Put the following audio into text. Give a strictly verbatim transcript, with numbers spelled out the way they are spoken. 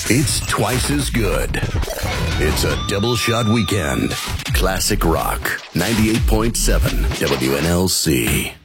It's twice as good. It's a double shot weekend. Classic Rock, ninety-eight point seven W N L C.